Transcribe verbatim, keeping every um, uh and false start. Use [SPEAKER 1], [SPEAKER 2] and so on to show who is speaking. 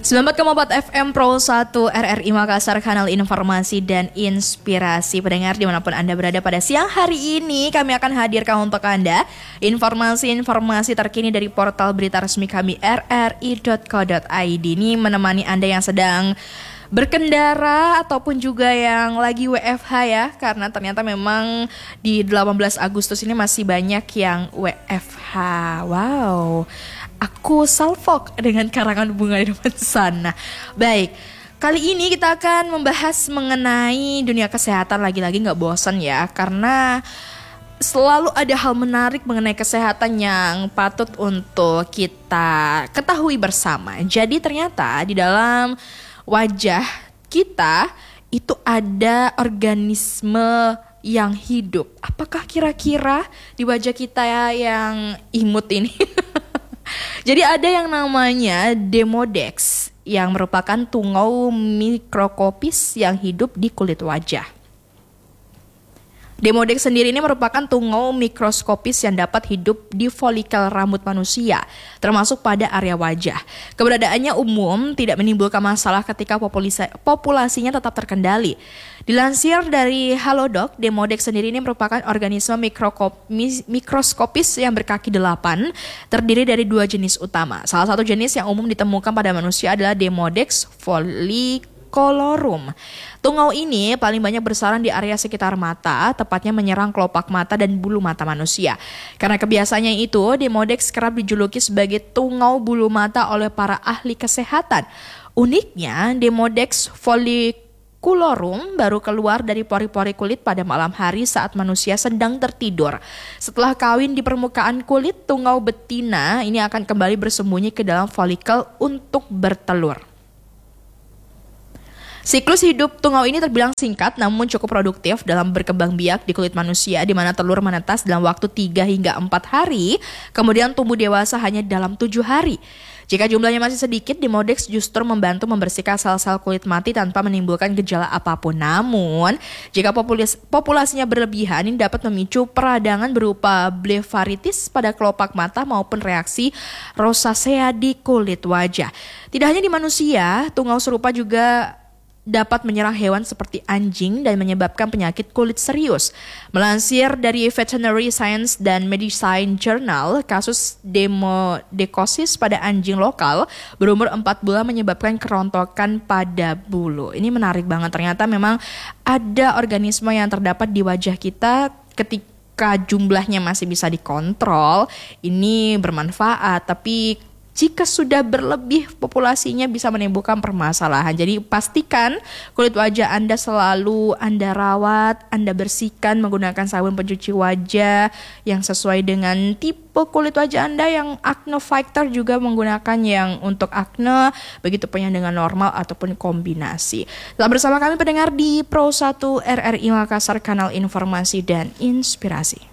[SPEAKER 1] sembilan puluh empat koma empat F M Pro satu R R I Makassar, kanal informasi dan inspirasi. Pendengar dimanapun Anda berada, pada siang hari ini kami akan hadirkan untuk Anda informasi-informasi terkini dari portal berita resmi kami r r i dot co dot i d. Ini menemani Anda yang sedang berkendara ataupun juga yang lagi W F H ya, karena ternyata memang di delapan belas Agustus ini masih banyak yang W F H. Wow, aku salfok dengan karangan bunga di depan sana. Baik, kali ini kita akan membahas mengenai dunia kesehatan. Lagi-lagi gak bosan ya, karena selalu ada hal menarik mengenai kesehatan yang patut untuk kita ketahui bersama. Jadi ternyata di dalam wajah kita itu ada organisme yang hidup. Apakah kira-kira di wajah kita ya yang imut ini? Jadi ada yang namanya Demodex yang merupakan tungau mikrokopis yang hidup di kulit wajah. Demodex sendiri ini merupakan tungau mikroskopis yang dapat hidup di folikel rambut manusia, termasuk pada area wajah. Keberadaannya umum, tidak menimbulkan masalah ketika populasi, populasinya tetap terkendali. Dilansir dari Halodoc, Demodex sendiri ini merupakan organisme mikroskopis yang berkaki delapan, terdiri dari dua jenis utama. Salah satu jenis yang umum ditemukan pada manusia adalah Demodex follicularum. Tungau ini paling banyak bersarang di area sekitar mata, tepatnya menyerang kelopak mata dan bulu mata manusia. Karena kebiasaannya itu, Demodex kerap dijuluki sebagai tungau bulu mata oleh para ahli kesehatan. Uniknya, Demodex follicularum baru keluar dari pori-pori kulit pada malam hari saat manusia sedang tertidur. Setelah kawin di permukaan kulit, tungau betina ini akan kembali bersembunyi ke dalam folikel untuk bertelur. Siklus hidup tungau ini terbilang singkat namun cukup produktif dalam berkembang biak di kulit manusia, di mana telur menetas dalam waktu tiga hingga empat hari, kemudian tumbuh dewasa hanya dalam tujuh hari. Jika jumlahnya masih sedikit, Demodex justru membantu membersihkan sel-sel kulit mati tanpa menimbulkan gejala apapun. Namun, jika populis, populasinya berlebihan, ini dapat memicu peradangan berupa blefaritis pada kelopak mata maupun reaksi rosacea di kulit wajah. Tidak hanya di manusia, tungau serupa juga dapat menyerang hewan seperti anjing dan menyebabkan penyakit kulit serius. Melansir dari Veterinary Science dan Medicine Journal, kasus demodecosis pada anjing lokal berumur empat bulan menyebabkan kerontokan pada bulu. Ini menarik banget, ternyata memang ada organisme yang terdapat di wajah kita ketika jumlahnya masih bisa dikontrol. Ini bermanfaat, tapi jika sudah berlebih populasinya bisa menimbulkan permasalahan. Jadi pastikan kulit wajah Anda selalu Anda rawat, Anda bersihkan menggunakan sabun pencuci wajah yang sesuai dengan tipe kulit wajah Anda. Yang acne fighter juga menggunakan yang untuk acne, begitu pun yang dengan normal ataupun kombinasi. Tetap bersama kami pendengar di Pro satu R R I Makassar, kanal informasi dan inspirasi.